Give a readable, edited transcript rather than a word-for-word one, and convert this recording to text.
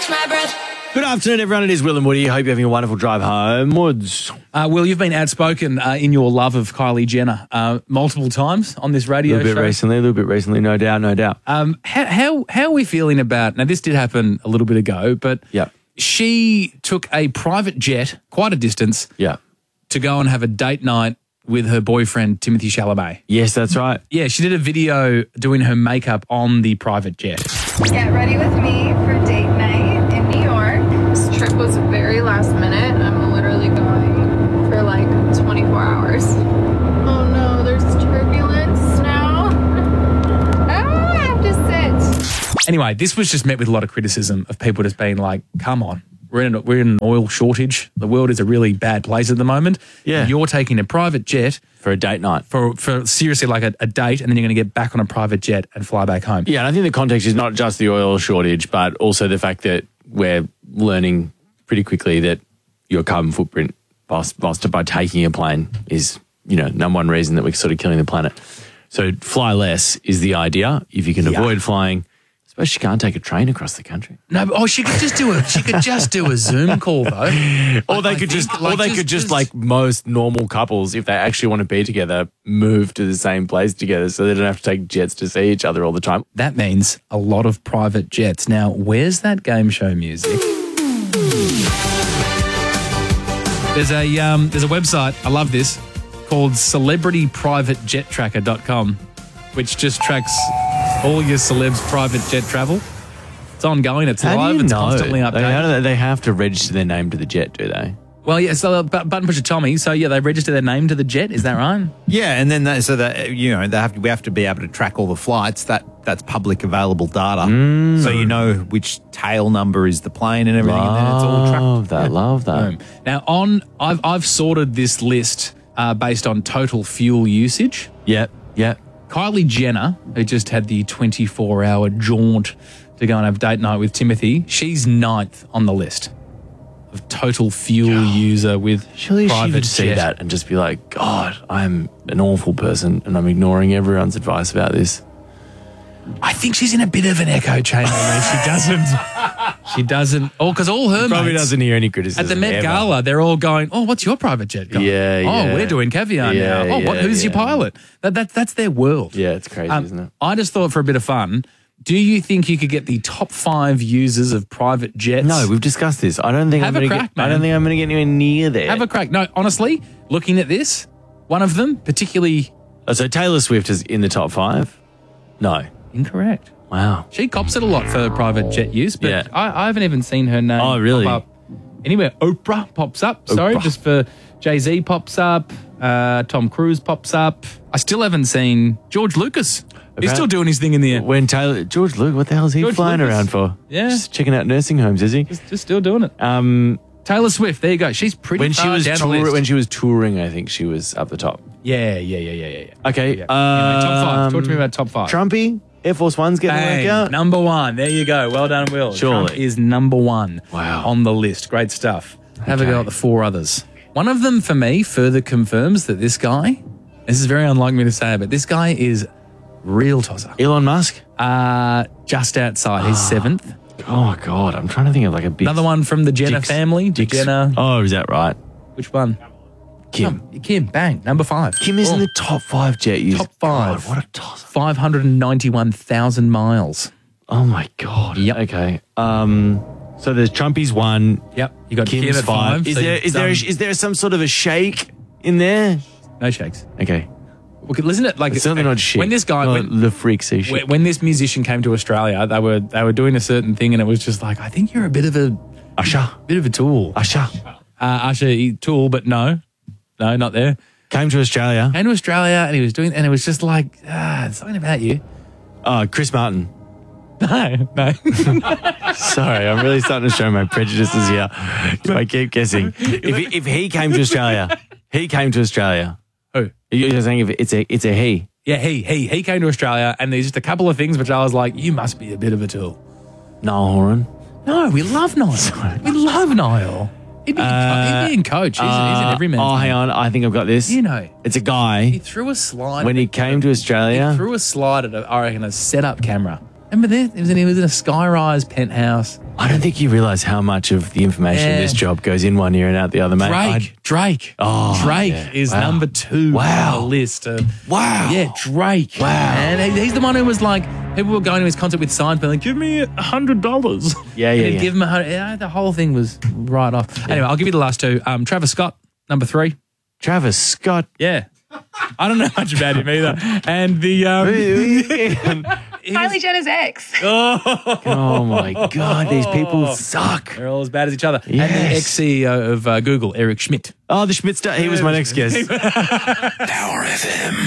catch my breath. Good afternoon, everyone. It is Will and Woody. Hope you're having a wonderful drive homewards. Will, you've been outspoken in your love of Kylie Jenner multiple times on this radio show. A little bit recently, no doubt. How are we feeling about, now this did happen a little bit ago, but Yeah. she took a private jet, quite a distance, Yeah. to go and have a date night with her boyfriend, Timothée Chalamet. Yes, that's right. Yeah, she did a video doing her makeup on the private jet. Get ready with me for date night in New York. This trip was very last minute. I'm literally going for like 24 hours. Oh no, there's turbulence now. I have to sit. Anyway, this was just met with a lot of criticism of people just being like, come on. We're in an oil shortage. The world is a really bad place at the moment. Yeah. You're taking a private jet For a date night. for seriously like a date, and then you're going to get back on a private jet and fly back home. Yeah, and I think the context is not just the oil shortage, but also the fact that we're learning pretty quickly that your carbon footprint by taking a plane is, number one reason that we're sort of killing the planet. So fly less is the idea. If you can avoid flying, I suppose she can't take a train across the country. No, but she could just do a Zoom call though. Or they could just like most normal couples, if they actually want to be together, move to the same place together so they don't have to take jets to see each other all the time. That means a lot of private jets. Now, where's that game show music? There's a website, I love this, called celebrityprivatejettracker.com, which just tracks all your celebs' private jet travel. It's ongoing, it's live, it's constantly updated. They have to register their name to the jet, do they? Well, yeah, so Button Pusher Tommy, so yeah, they register their name to the jet, is that right? Yeah, and then we have to be able to track all the flights. That's public available data, so you know which tail number is the plane and everything. And then it's all tracked. Love that. Now, I've sorted this list based on total fuel usage. Yep. Kylie Jenner, who just had the 24-hour jaunt to go and have date night with Timothy, she's 9th on the list of total fuel user with Surely she private would see jet. that and just be like, God, I'm an awful person and I'm ignoring everyone's advice about this. I think she's in a bit of an echo chamber where she doesn't. Oh, because all her Probably mates doesn't hear any criticism at the Met ever. Gala, they're all going, "Oh, what's your private jet going? Yeah. We're doing caviar Yeah, now. Oh, who's your yeah. pilot? That's their world. Yeah, it's crazy, isn't it? I just thought for a bit of fun. Do you think you could get the top 5 users of private jets? No, we've discussed this. I don't think Have I'm a going to crack, get. I man. don't think I'm going to get anywhere near there. Have a crack. No, honestly, looking at this, one of them particularly So Taylor Swift is in the top 5? No. incorrect. Wow. She cops it a lot for private jet use, but Yeah. I haven't even seen her name Oh, really? pop up anywhere. Oprah pops up. Sorry, Oprah. just for Jay-Z pops up. Tom Cruise pops up. I still haven't seen George Lucas. He's Okay. still doing his thing in the air. When George Luke, what the hell is he George flying Lucas. around for? Yeah. Just checking out nursing homes, is he? Just still doing it. Um, Taylor Swift, there you go. She's pretty when she far was down the list. when she was touring, I think she was up the top. Yeah. Okay. Yeah. Anyway, top 5. Talk to me about top 5. Trumpy, Air Force One's getting a Bang, workout. number 1. There you go. Well done, Will. Surely. Trump is number 1 Wow. on the list. Great stuff. Have a Okay. go at the 4 others. One of them, for me, further confirms that this guy, this is very unlike me to say, but this guy is real tosser. Elon Musk. Just outside. He's 7th. Oh God, I'm trying to think of like a big. Another one from the Jenner Dix- family. Dix- Jenner. Oh, is that right? Which one? Kim. Kim. Bang. Number 5. Kim is in Oh, the top 5 jet users. Top 5. God, what a tosser. 591,000 miles. Oh my God. Yep. Okay. So there's Trumpy's 1. Yep. You got Kim's Kim at 5. Is so there you've is there some sort of a shake in there? no shakes. Okay. Okay, listen, like It's certainly not shit. when this guy, Not the freak see shit. when this musician came to Australia, they were doing a certain thing, and it was just like, I think you're a bit of a tool. Usher Usher tool, but no, not there. came to Australia. Came to Australia, and he was doing, and it was just like, there's something about you. Oh, Chris Martin. No. Sorry, I'm really starting to show my prejudices here. So I keep guessing. If he came to Australia, Who? You're saying if it's a he. Yeah, he came to Australia, and there's just a couple of things which I was like, you must be a bit of a tool. Niall Horan. No, we love Niall. We love Niall. He'd be in coach. He's an everyman. Oh, hang on. I think I've got this. You know. It's a He guy. threw a slide. When he came to Australia. He threw a slide at, I reckon, a setup camera. Remember that? He was in a sky-rise penthouse. I I don't think you realise how much of the information in this job goes in one ear and out the other, mate. Drake is number 2 on the list. Wow. Yeah, Drake. Wow. And he's the one who was like, people were going to his concert with signs being like, give me $100. Yeah, and yeah, he'd yeah. give him $100. Yeah, the whole thing was right off. Anyway, I'll give you the last 2. Travis Scott, number 3. Travis Scott. Yeah. I don't know much about him either. And the Kylie Jenner's ex. Oh my God, these people suck. they're all as bad as each other. And the Yes. ex-CEO of Google, Eric Schmidt. Oh, the Schmidt star. He was my next guest. Power FM.